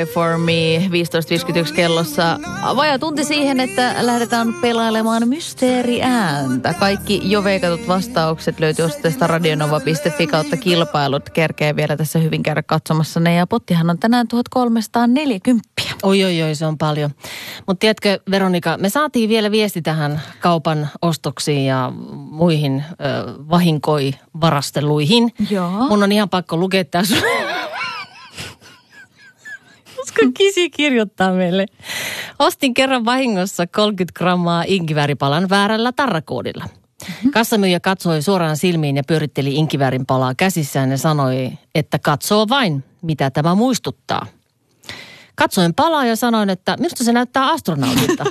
For me 15.51 kellossa. Vajaa tunti siihen, että lähdetään pelailemaan mysteeriääntä. Kaikki jo veikatut vastaukset löytyy osoitteesta radionova.fi kautta kilpailut. Kerkee vielä tässä hyvin käydä katsomassa ne. Ja pottihan on tänään 1340. Oi, se on paljon. Mutta tiedätkö, Veronika, me saatiin vielä viesti tähän kaupan ostoksiin ja muihin vahinkoivarasteluihin. Joo. Mun on ihan pakko lukea tässä. Koska Kisi kirjoittaa meille. Ostin kerran vahingossa 30 grammaa inkivääripalan väärällä tarrakoodilla. Kassamyyjä katsoi suoraan silmiin ja pyöritteli inkiväärin palaa käsissään ja sanoi, että katsoo vain, mitä tämä muistuttaa. Katsoin palaa ja sanoin, että minusta se näyttää astronautilta.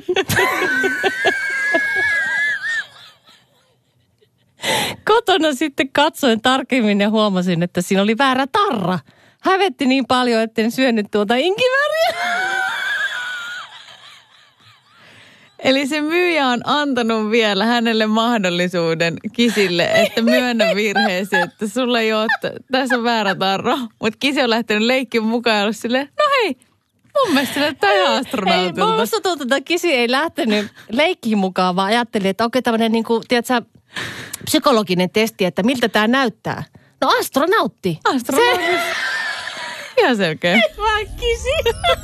Kotona sitten katsoin tarkemmin ja huomasin, että siinä oli väärä tarra. Hävetti niin paljon, etten syönyt tuota inkivääriä. Eli se myyjä on antanut vielä hänelle mahdollisuuden Kisille, että myönnä virheesi, että sulla ei ole, tässä on väärä tarro. Mutta Kisi on lähtenyt leikkiin mukaan ja ollut silleen, no hei, mun mielestä se näyttää ihan astronautilta. Ei, musta tuntuu, että Kisi ei lähtenyt leikkiin mukaan, vaan ajatteli, että okei tämmöinen niin kuin, tiedätkö, psykologinen testi, että miltä tämä näyttää. No astronautti. Astronautti. Ihan selkeä. Et vaan Kisi.